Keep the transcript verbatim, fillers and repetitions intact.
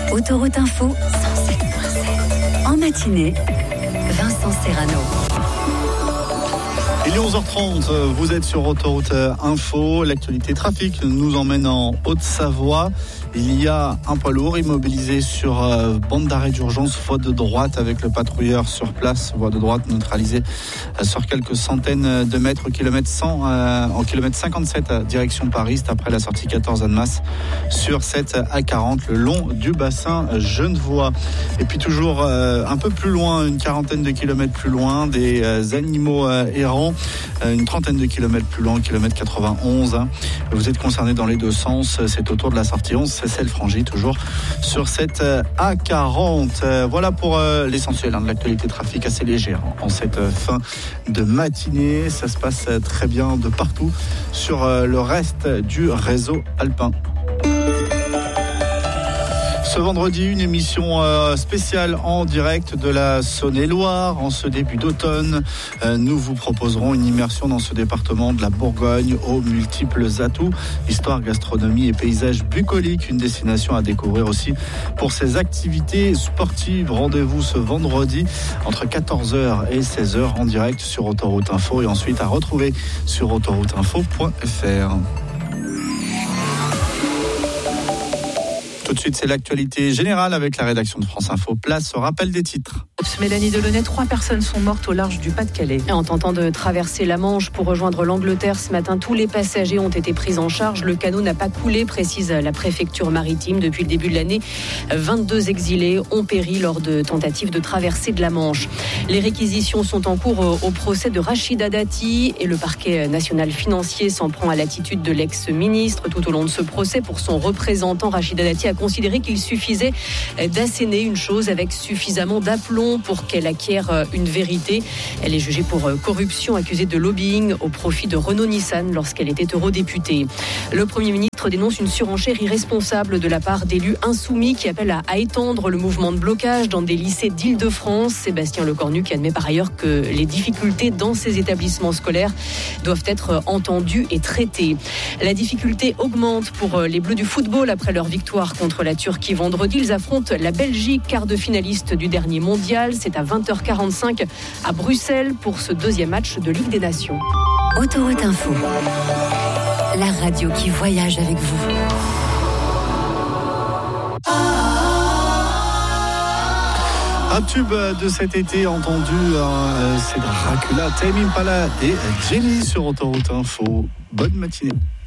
Autoroute Info, cent sept virgule sept. En matinée, Vincent Serrano. Il est onze heures trente, vous êtes sur Autoroute Info. L'actualité trafic nous emmène en Haute-Savoie. Il y a un poids lourd immobilisé sur euh, bande d'arrêt d'urgence, voie de droite, avec le patrouilleur sur place. Voie de droite neutralisée euh, sur quelques centaines de mètres au kilomètre cent, euh, en kilomètre cinquante-sept à direction Paris, après la sortie quatorze Annemasse sur cette A quarante, le long du bassin genevois. Et puis toujours euh, un peu plus loin, une quarantaine de kilomètres plus loin, des euh, animaux euh, errants, euh, une trentaine de kilomètres plus loin, kilomètre quatre-vingt-onze. Hein. Vous êtes concerné dans les deux sens, c'est autour de la sortie onze. C'est celle Frangy, toujours sur cette A quarante. Voilà pour l'essentiel hein, de l'actualité trafic assez légère en cette fin de matinée. Ça se passe très bien de partout sur le reste du réseau alpin. Ce vendredi, une émission euh, spéciale en direct de la Saône-et-Loire. En ce début d'automne, euh, nous vous proposerons une immersion dans ce département de la Bourgogne aux multiples atouts. Histoire, gastronomie et paysages bucoliques, une destination à découvrir aussi pour ses activités sportives. Rendez-vous ce vendredi entre quatorze heures et seize heures en direct sur Autoroute Info et ensuite à retrouver sur autoroute info point f r. Tout de suite, c'est l'actualité générale avec la rédaction de France Info. Place au rappel des titres. Mélanie Delaunay, trois personnes sont mortes au large du Pas-de-Calais. En tentant de traverser la Manche pour rejoindre l'Angleterre ce matin, tous les passagers ont été pris en charge. Le canot n'a pas coulé, précise la préfecture maritime. Depuis le début de l'année, vingt-deux exilés ont péri lors de tentatives de traversée de la Manche. Les réquisitions sont en cours au procès de Rachida Dati et le parquet national financier s'en prend à l'attitude de l'ex-ministre. Tout au long de ce procès, pour son représentant, Rachida Dati a considéré qu'il suffisait d'asséner une chose avec suffisamment d'aplomb pour qu'elle acquiert une vérité. Elle est jugée pour corruption, accusée de lobbying au profit de Renault-Nissan lorsqu'elle était eurodéputée. Le Premier ministre dénonce une surenchère irresponsable de la part d'élus insoumis qui appellent à, à étendre le mouvement de blocage dans des lycées d'Île-de-France. Sébastien Lecornu qui admet par ailleurs que les difficultés dans ces établissements scolaires doivent être entendues et traitées. La difficulté augmente pour les Bleus du football après leur victoire contre la Turquie vendredi. Ils affrontent la Belgique, quart de finaliste du dernier mondial. C'est à vingt heures quarante-cinq à Bruxelles pour ce deuxième match de Ligue des Nations. Autoroute Info, la radio qui voyage avec vous. Un tube de cet été entendu, euh, c'est Dracula, Tame Impala et Jenny sur Autoroute Info. Bonne matinée.